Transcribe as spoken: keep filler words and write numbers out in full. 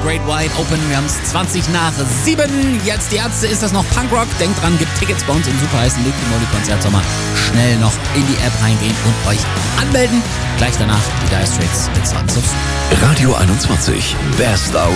Great Wide Open. Wir haben es zwanzig nach sieben. Jetzt die Ärzte, ist das noch Punkrock? Denkt dran, gibt Tickets bei uns im superheißen Liquid Moly Konzertsommer. Schnell noch in die App reingehen und euch anmelden. Gleich danach die Dire Straits mit Sons of Soul. Radio einundzwanzig. Best